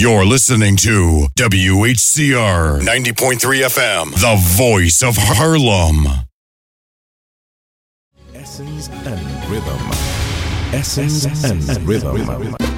You're listening to WHCR 90.3 FM, the voice of Harlem. Essence and Rhythm. Essence and Rhythm.